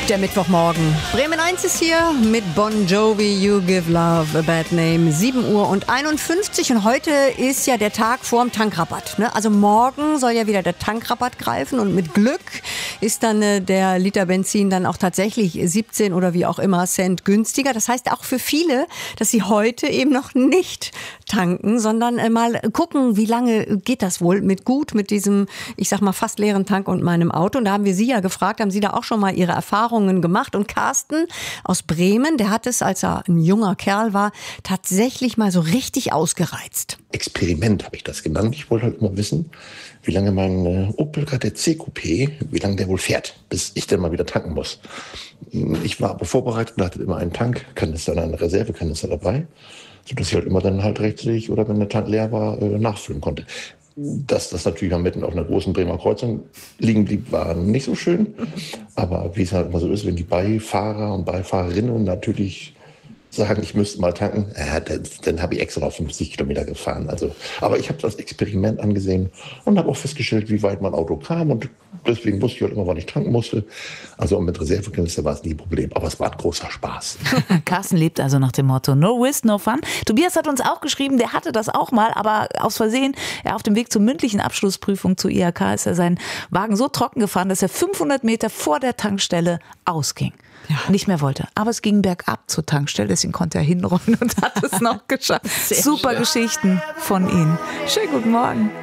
Der Mittwochmorgen. Bremen 1 ist hier mit Bon Jovi, You Give Love a Bad Name. 7:51 Uhr und heute ist ja der Tag vorm Tankrabatt. Ne? Also morgen soll ja wieder der Tankrabatt greifen und mit Glück ist dann der Liter Benzin dann auch tatsächlich 17 oder wie auch immer Cent günstiger. Das heißt auch für viele, dass sie heute eben noch nicht tanken, sondern mal gucken, wie lange geht das wohl mit diesem, ich sag mal, fast leeren Tank und meinem Auto. Und da haben wir Sie ja gefragt, haben Sie da auch schon mal Ihre Erfahrungen gemacht? Und Carsten aus Bremen, der hat es, als er ein junger Kerl war, tatsächlich mal so richtig ausgereizt. Experiment habe ich das genannt. Ich wollte halt immer wissen, wie lange mein Opel Kadett C-Coupé, wie lange der wohl fährt, bis ich dann mal wieder tanken muss. Ich war aber vorbereitet und hatte immer einen Tankkanister, eine Reservekanister dabei, sodass ich halt immer dann halt rechtzeitig oder wenn der Tank leer war, nachfüllen konnte. Dass das natürlich mal mitten auf einer großen Bremer Kreuzung liegen blieb, war nicht so schön. Aber wie es halt immer so ist, wenn die Beifahrer und Beifahrerinnen natürlich sagen, ich müsste mal tanken, dann habe ich extra noch 50 Kilometer gefahren. Aber ich habe das Experiment angesehen und habe auch festgestellt, wie weit mein Auto kam. Und deswegen wusste ich halt immer, wann ich tanken musste. Also mit Reservekanister war es nie ein Problem. Aber es war ein großer Spaß. Carsten lebt also nach dem Motto No risk, no fun. Tobias hat uns auch geschrieben, der hatte das auch mal, aber aus Versehen, auf dem Weg zur mündlichen Abschlussprüfung zur IHK ist er seinen Wagen so trocken gefahren, dass er 500 Meter vor der Tankstelle ausging. Ja. Nicht mehr wollte. Aber es ging bergab zur Tankstelle, deswegen konnte er hinrollen und hat es noch geschafft. Super schön. Geschichten von Ihnen. Schönen guten Morgen.